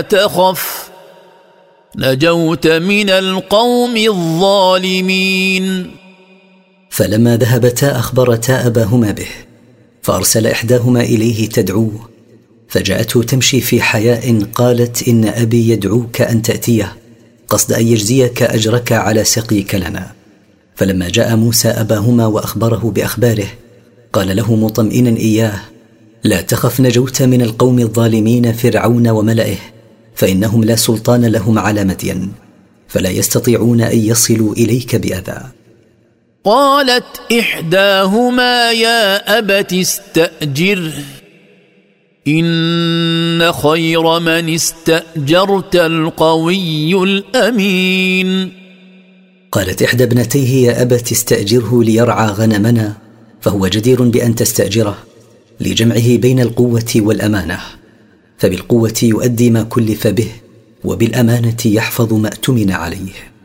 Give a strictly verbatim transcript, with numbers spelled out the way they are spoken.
تخف نجوت من القوم الظالمين. فلما ذهبتا أخبرتا أباهما به، فأرسل إحداهما إليه تدعوه، فجاءته تمشي في حياء قالت: إن أبي يدعوك أن تأتيه قصد أن يجزيك أجرك على سقيك لنا. فلما جاء موسى أباهما وأخبره بأخباره قال له مطمئنا إياه: لا تخف نجوت من القوم الظالمين فرعون وملئه، فإنهم لا سلطان لهم على مدين، فلا يستطيعون أن يصلوا إليك بأذى. قالت إحداهما يا أبت استأجره إن خير من استأجرت القوي الأمين. قالت إحدى ابنتيه يا أبت استأجره ليرعى غنمنا، فهو جدير بأن تستأجره لجمعه بين القوة والأمانة، فبالقوة يؤدي ما كلف به، وبالأمانة يحفظ ما اؤتمن عليه.